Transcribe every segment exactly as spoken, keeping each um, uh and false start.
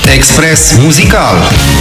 Express Muzical.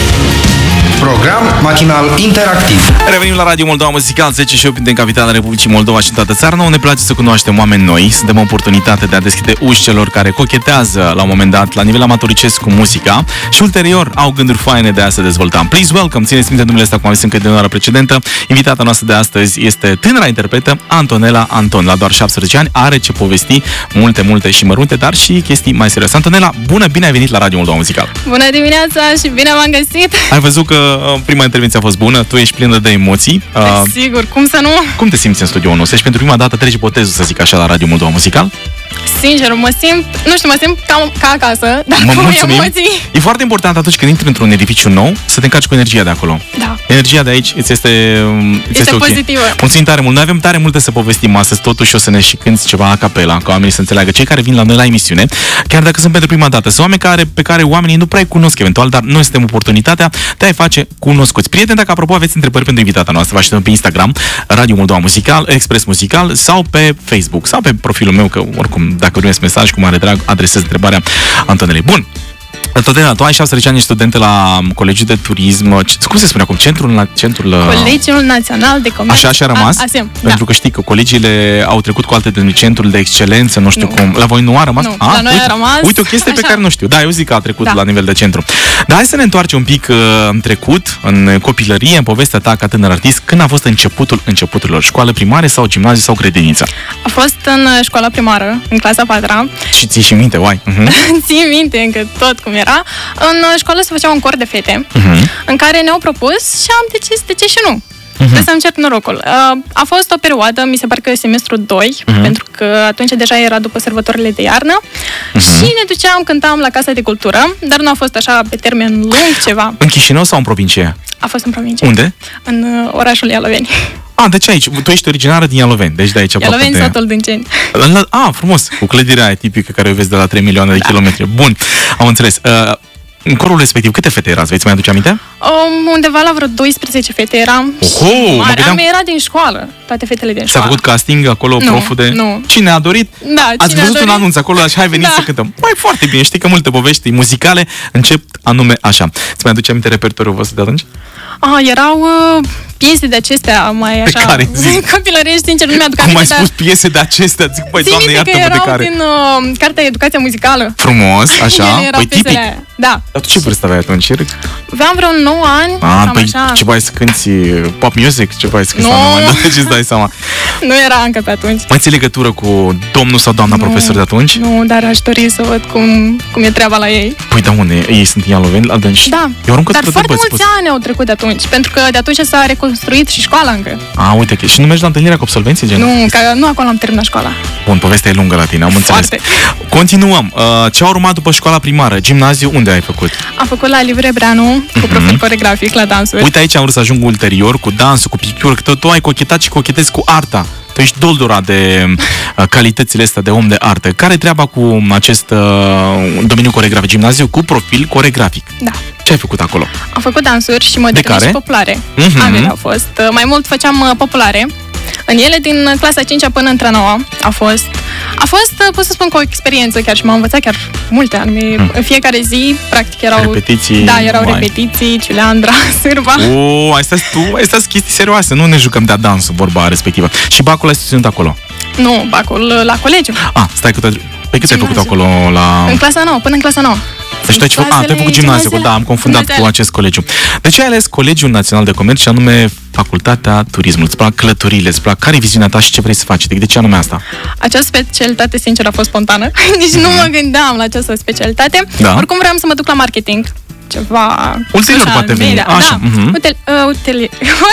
Program matinal interactiv. Revenim la Radio Moldova Muzical, zece și opt din capitala Republicii Moldova și în toată țara. Nouă ne place să cunoaștem oameni noi, să dăm oportunitate de a deschide uși celor care cochetează la un moment dat la nivel amatoricesc cu muzica și ulterior au gânduri faine de a se dezvolta. Please welcome, țineți minte numele ăsta cum am zis încă din ora precedentă. Invitata noastră de astăzi este tânăra interpretă Antonela Anton. La doar șaptesprezece ani are ce povesti, multe, multe și mărunte, dar și chestii mai serioase. Antonela, bună, bine ai venit la Radio Moldova Muzical. Bună dimineața și bine m-am găsit. Ai văzut că prima intervenție a fost bună, tu ești plină de emoții. Uh, Sigur, cum să nu? Cum te simți în studioul nostru? Ești pentru prima dată treci botezul, să zic așa, la Radio Moldova Muzical? Sincer, mă simt, nu știu, mă simt ca, ca acasă, dar mă cu mulțumim. emoții. E foarte important atunci când intri într-un edificiu nou să te încarci cu energia de acolo. Da. Energia de aici îți este, îți Este, este okay. pozitivă. Mulțumim tare mult. Noi avem tare multe să povestim astăzi, totuși o să ne și cânti ceva a capela, ca oamenii să înțeleagă. Cei care vin la noi la emisiune, chiar dacă sunt pentru prima dată, sunt oameni care, pe care oamenii nu prea îi cunosc eventual, dar noi suntem oportunitatea de a-i face cunoscuți. Prieteni, dacă apropo aveți întrebări pentru invitata noastră, vă așteptăm pe Instagram, Radio Moldova Muzical, Express Muzical sau pe Facebook sau pe profilul meu, că oricum, dacă primesc mesaj, cu mare drag, adresez întrebarea Antonelei. Bun. Antonela, tu ai șaptesprezece ani, ești studentă la Colegiul de Turism, cum se spune acum? Centrul, la, centrul Colegiul Național de Comerț. Așa și a rămas? A, asem, pentru da. că știi că colegiile au trecut cu alte de Centrul de Excelență, nu știu nu. cum. La voi nu a rămas? Nu, a, la noi uite, a rămas. Uite o chestie așa. pe care nu știu. Da, eu zic că a trecut da. la nivel de centru. Dar hai să ne întoarcem un pic uh, în trecut, în copilărie, în povestea ta ca tânăr artist. Când a fost începutul începuturilor? Școală primară sau gimnaziu sau grădiniță? A fost în școala primară, în clasa a patra. Și ții și minte, uai. Uh-huh. Ții minte încă tot cum era. În școală se făcea un cor de fete, uh-huh. în care ne-au propus și am decis de ce și nu. Uh-huh. De să încerc norocul. A fost o perioadă, mi se pare că semestrul doi, uh-huh. pentru că atunci deja era după sărbătorile de iarnă, uh-huh. și ne duceam, cântam la Casa de Cultură, dar nu a fost așa pe termen lung ceva. În Chișinău sau în provincie? A fost în provincie. Unde? În uh, orașul Ialoveni. A, deci aici. Tu ești originară din Ialoveni, deci de aici aproape de... Ialoveni, satul Dânceni. A, frumos, cu clădirea aia tipică care o vezi de la trei milioane de da. kilometri. Bun, am înțeles. Uh, În corul respectiv, câte fete erați? Veți mai aduce aminte? Um, undeva la vreo douăsprezece fete eram. Oho, mă gândeam... era din școală, toate fetele din S-a școală. S-a făcut casting acolo, nu, proful de... Nu. Cine a dorit? Da, Ați cine văzut a dorit? un anunț acolo și hai veniți da. să cântăm. Mai foarte bine, știi că multe povești muzicale încep anume așa. Îți mai aduce aminte repertoriul vostru de atunci? Ah, erau uh, piese de acestea mai așa... Pe care zi? Copilărești, sincer, nu mi-aduc aminte. Cum ai spus piese de acestea? Zic, băi, Doamne, iartă-mă de care. din uh, cartea Educația Muzicală. Frumos, așa, păi tipic. Aia. Da. Dar tu ce vârstă aveai atunci? Aveam vreo nouă ani. Ah, păi așa. ce voi să cânti pop music? Ce voi să cânti? Nu, nu, ce-ți dai seama? Nu era încă pe atunci. Mai ții legătură cu domnul sau doamna nu, profesor de atunci? Nu, dar aș dori să văd cum, cum e treaba la ei. Păi da, unde? Ei sunt în Ialoveni? Adânci? Da, eu dar foarte mulți ani au trecut de atunci, pentru că de atunci s-a reconstruit și școala încă. A, uite, că și nu mergi la întâlnirea cu absolvenții? Gen? Nu, că nu acolo am terminat școala. Bun, povestea e lungă la tine, am înțeles. Foarte. Continuăm. Ce a urmat după școala primară? Gimnaziu, unde ai făcut? Am făcut la Liviu Rebreanu, cu mm-hmm. profil coregrafic la dansuri. Uite, aici am vrut să ajung ulterior cu dansul, cu picchiuri, că tu ai cochetat și cochetezi cu arta. Tu ești doldora de uh, calitățile astea de om de artă. Care-i treaba cu acest uh, domeniu coregrafic? Gimnaziu cu profil coregrafic. Da. Ce ai făcut acolo? Am făcut dansuri și moderne și populare. Mm-hmm. Ambele au fost. Mai mult făceam uh, populare. În ele, din clasa a cincea până între a noua, a fost, a fost, pot să spun, cu o experiență chiar și m-am învățat chiar multe ani. Mm. În fiecare zi, practic, erau repetiții. Da, erau mai. repetiții, ciuleandra, sârba. O, ai stat tu, ai stat chestii serioase, nu ne jucăm de-a dansul, vorba respectivă. Și bacul ai susținut acolo? Nu, bacul la colegiu. Ah, stai că te... Pe cât ai făcut acolo la... În clasa nouă, până în clasa nouă. Deci tu ai făcut, a, tu ai făcut gimnaziu, da, am confundat gimnaziale. Cu acest colegiu. De ce ai ales Colegiul Național de Comerț și anume Facultatea Turismului? Îți plac clăturile, îți plac? Care e viziunea ta și ce vrei să faci? De ce anume asta? Această specialitate, sincer, a fost spontană. Deci mm-hmm. nu mă gândeam la această specialitate. Da. Oricum vreau să mă duc la marketing. Ceva... Ulterior poate veni. Media. Așa. Da, uh-huh. util, uh, ulterior.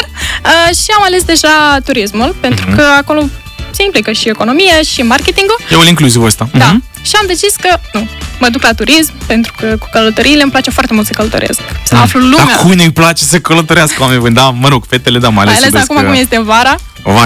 uh, și am ales deja turismul, pentru uh-huh. că acolo se implică și economia și marketingul. E un inclusiv ăsta. Da. Uh-huh. Și am decis că nu, mă duc la turism, pentru că cu călătoriile îmi place foarte mult să călătoresc. Să mm. aflu lumea. Dar cui nu-i place să călătorească, oameni buni? Da, mă rog, fetele, da, mai ales. Mai ales acum că... cum este vara. Vai,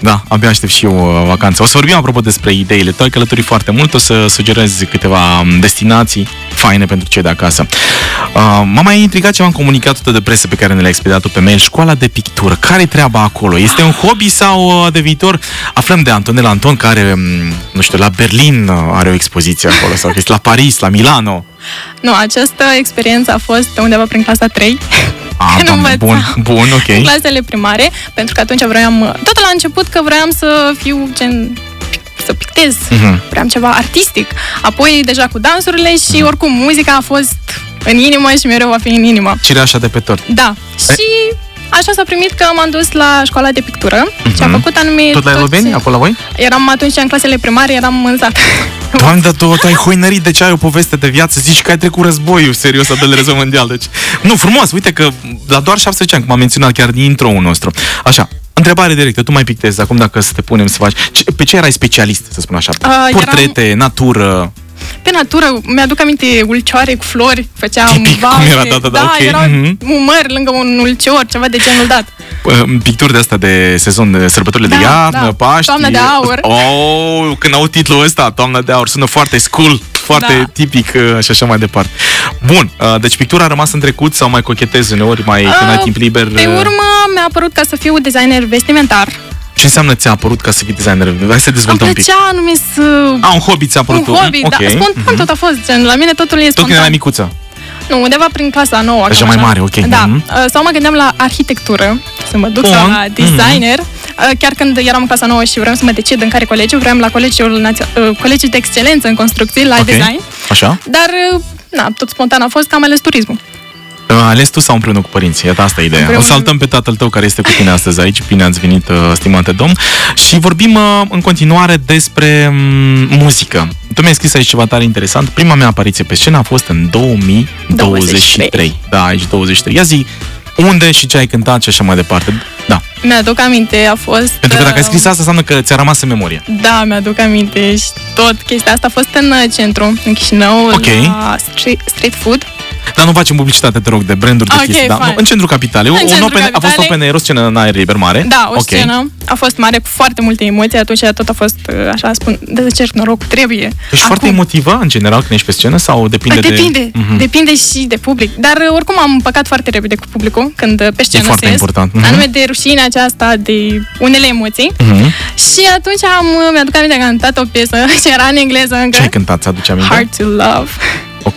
Da, abia aștept și eu uh, vacanță. O să vorbim apropo despre ideile. Tu ai călătorit foarte mult, o să sugerezi câteva um, destinații faine pentru cei de acasă. Uh, m-a mai intrigat ceva în comunicatul de presă pe care ne l-ai expediat pe mail. Școala de pictură. Care-i treaba acolo? Este un hobby sau uh, de viitor? Aflăm de Antonela Anton, care, um, nu știu, la Berlin uh, are o expoziție acolo, sau la Paris, la Milano. Nu, această experiență a fost undeva prin clasa trei. Ah, doamne, bun, bun, ok. În clasele primare, pentru că atunci vroiam, tot la început că vroiam să fiu gen, să pictez, uh-huh. vreau ceva artistic. Apoi deja cu dansurile și uh-huh. oricum muzica a fost în inimă și mereu va fi în inimă. Cireașa de pe tort. Da. E? Și așa s-a primit că m-am dus la școala de pictură uh-huh. și am făcut anumite... Tot la Eloveni, acolo la voi? Eram atunci în clasele primare, eram în sat. Doamne, dar tu, tu ai hoinărit, deci ai o poveste de viață, zici că ai trecut războiul, serios, al doilea război mondial, deci... Nu, frumos, uite că la doar șaptesprezece ani, cum am menționat chiar din intro-ul nostru. Așa, întrebare directă, tu mai pictezi, acum dacă să te punem să faci... Pe ce erai specialist, să spun așa? Uh, Portrete, eram... natură... Pe natură, mi-aduc aminte ulcioare cu flori, făceam tipic, vase, cum era, da, da, da, da okay. erau mm-hmm. un măr lângă un ulcior, ceva de genul dat. Picturi de asta de sezon, de sărbătorile da, de iarnă, da. Paști. Toamna de aur. Oh, când aud titlul ăsta, Toamna de aur, sună foarte school, foarte da. tipic și așa mai departe. Bun, deci pictura a rămas în trecut sau mai cochetezi uneori, mai uh, când ai timp liber? Pe urmă mi-a apărut ca să fiu designer vestimentar. Ce înseamnă ți-a apărut ca să fii designer? Hai să dezvoltăm un pic. Îmi plăcea anume să... A, un hobby ți-a apărut? Un hobby, okay. da. Spontan mm-hmm. tot a fost, gen, la mine totul e spontan. Tot când erai micuță? Nu, undeva prin clasa a noua. Așa mai mare, ok. Da. Mm-hmm. Sau mă gândeam la arhitectură, să mă duc Bun. sau la designer. Mm-hmm. Chiar când eram în clasa nouă și vreau să mă decid în care colegiu, vreau la colegiul, colegiul de excelență în construcții, la okay. design. Așa. Dar, na, tot spontan a fost că am ales turismul. Ales tu sau împreună cu părinții? Iată, asta e ideea. Împreună. O saltăm pe tatăl tău care este cu tine astăzi aici. Bine ați venit, stimate domn. Și vorbim în continuare despre muzică. Tu mi-ai scris aici ceva tare interesant. Prima mea apariție pe scenă a fost în două mii douăzeci și trei. Da, aici douăzeci și trei. Ia zi, unde și ce ai cântat și așa mai departe. Da. Mi-aduc aminte, a fost... Pentru că dacă ai scris asta, înseamnă că ți-a rămas în memorie. Da, mi-aduc aminte și tot chestia asta a fost în centru, în Chișinău, okay. la street, street food. Dar nu facem publicitate, te rog, de branduri de okay, chestii. Da? În centrul capitalei. În centrul open, capitalei. A fost open air, o scenă în aer liber mare. Da, o okay. scenă. A fost mare, cu foarte multe emoții. Atunci tot a fost, așa spun, de cer noroc, trebuie. Ești Acum... foarte emotivă, în general, când ești pe scenă? Sau depinde, depinde de... Depinde, depinde și de public. Dar oricum am împăcat foarte repede cu publicul când pe scenă. E foarte important. Uh-huh. Anume de rușinea aceasta, de unele emoții. Uh-huh. Și atunci am, mi-aduc aminte că am cântat o piesă și era în engleză încă. Ce ai cântat, ți-aduce aminte? Hard to Love. Ok.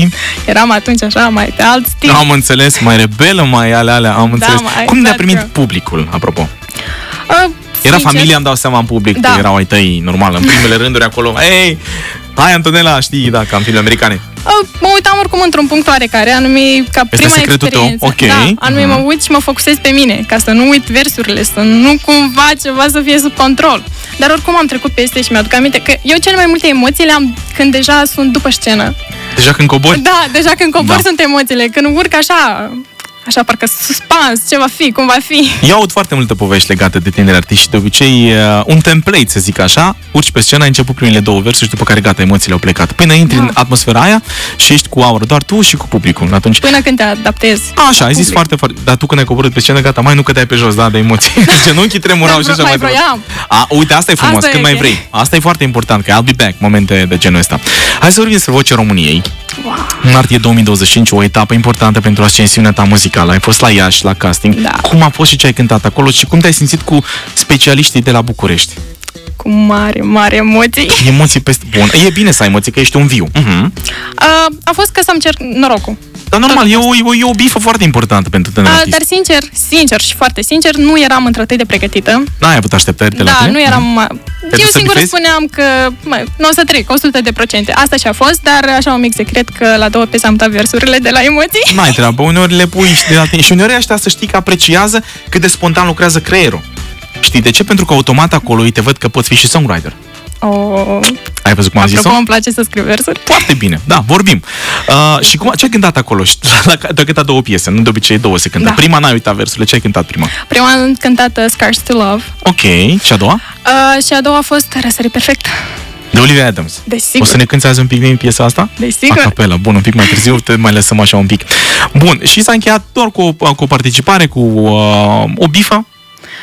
Eram atunci așa, mai pe alt stil. Am înțeles, mai rebelă, mai alea, alea, am înțeles. Da, mai, Cum ne-a exact. primit publicul, apropo? Uh, Era sincer? familia, îmi dau seama, în public, da. Erau ai tăi, normal, în primele rânduri acolo. Ei, hai Antonela, știi, da, ca în filme americane. Uh, mă uitam oricum într-un punct oarecare, anume ca este prima secretul experiență. Tău? Okay. Da, anume uh-huh. mă uit și mă focusez pe mine, ca să nu uit versurile, să nu cumva ceva să fie sub control. Dar oricum am trecut peste și mi-aduc aminte că eu cele mai multe emoții le am când deja sunt după scenă. Deja când cobori? Da, deja când cobor da. sunt emoțiile. Când urc așa, așa parcă suspans, ce va fi, cum va fi. Eu aud foarte multe povești legate de tineri artiști și de obicei uh, un template, să zic așa, urci pe scenă, ai început primele două versuri și după care gata, emoțiile au plecat. Până intri da. în atmosfera aia și ești cu aur, doar tu și cu publicul. Atunci... Până când te adaptezi. A, așa, ai zis foarte, foarte... Dar tu când ai coborât pe scenă, gata, mai nu cădeai pe jos, da, de emoții. Genunchii tremurau și așa mai vroiam. A, uite, asta e frumos, asta când e mai okay. vrei. Asta e foarte important, că I'll be back, momente de genul ăsta. Hai să vorbim despre Vocea României. Wow. În martie două mii douăzeci și cinci, o etapă importantă pentru ascensiunea ta muzicală. Ai fost la Iași, la casting. Da. Cum a fost și ce ai cântat acolo și cum te-ai simțit cu specialiștii de la București? Cu mare, mare emoții. Emoții peste... Bun, e bine să ai emoții, că ești un viu. Uh-huh. Uh, a fost că să-mi cer norocul. Dar normal, e o, e, o, e o bifă foarte importantă pentru tânăr artist. Dar sincer, sincer și foarte sincer, nu eram într-atât de pregătită. N-ai avut așteptări de la Da, tine? nu eram... Te Eu singur spuneam că mă, nu o să trec, o sută de procente. Asta și-a fost, dar așa un mic secret că la două piese am dat versurile de la emoții. N-ai treabă, uneori le pui și de la tine. Și uneori ăștia să știi că apreciază cât de spontan lucrează creierul. Știi de ce? Pentru că automat acolo îi te văd că poți fi și songwriter. Oh. Ai văzut cum am zis-o? Îmi place să scriu versuri. Foarte bine, da, vorbim. Uh, și cum, ce ai cântat acolo? Tu ai cântat două piese, nu de obicei două se cântă. Da. Prima n-ai uitat versurile, ce ai cântat prima? Prima am cântat uh, Scars to Love. Ok, și a doua? Uh, și a doua a fost Răsări Perfect. De Olivia Adams. Desigur. O să ne cânti azi un pic din piesa asta? Desigur. A capela, bun, un pic mai târziu, te mai lăsăm așa un pic. Bun, și s-a încheiat doar cu o, cu o participare, cu uh, o bifă?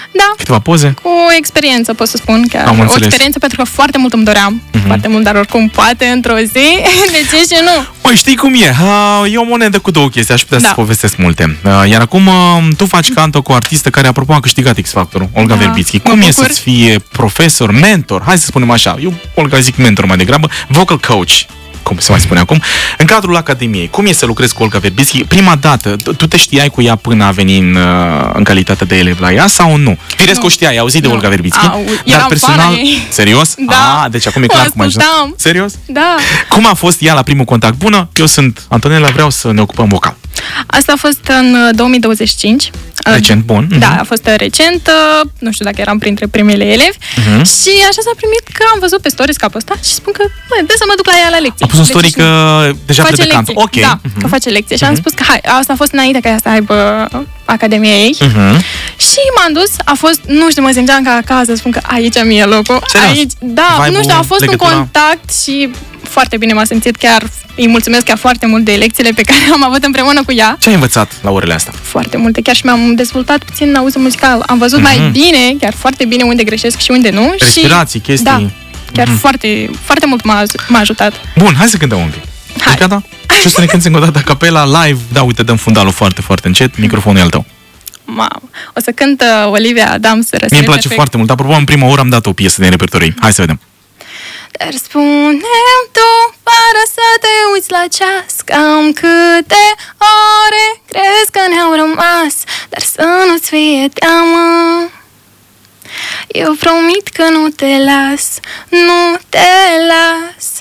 Da. Câteva poze? Cu experiență, pot să spun chiar. Am o înțeles. experiență pentru că foarte mult îmi doream. Uh-huh. Foarte mult, dar oricum poate într-o zi. De ce și nu? Măi, știi cum e? Uh, e o monedă cu două chestii, aș putea Da. să povestesc multe. Uh, iar acum uh, tu faci canto cu o artistă care, apropo, a câștigat X-Factor-ul, Olga Da, Verbitsky. mă Cum e bucur. să-ți fie profesor, mentor? Hai să spunem așa, eu Olga zic mentor mai degrabă, vocal coach, cum se mai spune acum, în cadrul Academiei. Cum e să lucrezi cu Olga Verbitsky? Prima dată, tu tu te știai cu ea până a venit în, uh, în calitate de elev la ea sau nu? Firesc o știai, ai auzit de Nu. Olga Verbitsky? Au, Dar eram personal, fana ei. serios? Da. Ah, deci acum e O clar cum ai ajuns. ascultam. Serios? Da. Cum a fost ea la primul contact? Bună, eu sunt Antonela, vreau să ne ocupăm vocal. Asta a fost în uh, două mii douăzeci și cinci. Recent, bun. Da, Mhm. a fost uh, recent. uh, Nu știu dacă eram printre primele elevi. Mhm. Și așa s-a primit că am văzut pe stories că a postat și spun că, băi, dă să mă duc la ea la lecții. A pus un Deci, story și- că deja face plec de canto. lecții. Ok. Da, Mhm. că face lecție. Și am spus că hai, asta a fost înainte ca ea să aibă Academia ei. Mhm. Și m-am dus, a fost, nu știu, mă simțeam ca acasă, spun că aici mi-e locul. Serios? Aici, da, Vibe-ul, nu știu, a fost legătura? un contact și foarte bine m-a simțit, chiar îi mulțumesc chiar foarte mult de lecțiile pe care am avut împreună cu ea. Ce ai învățat la orele astea? Foarte multe, chiar și mi-am dezvoltat puțin auzul muzical. Am văzut mai Mhm. bine, chiar foarte bine unde greșesc și unde nu. Respirații, și, chestii. Da, chiar Mhm. foarte, foarte mult m-a, m-a ajutat. Bun, hai să cântăm un pic. Hai. E gata? Și o să ne cânti încă o dată capela live. Da, uite, dăm fundalul foarte, foarte încet. Microfonul e al tău. Mamă, o să cânt uh, Olivia Adams să răsune Mie îmi place perfect. foarte mult. Apropo, în prima oră am dat o piesă din repertoriu ei. Hai să vedem. Dar spune-mi tu, fără să te uiți la ceas, cam câte ore crezi că ne-au rămas, dar să nu-ți fie teamă. Eu promit că nu te las, nu te las.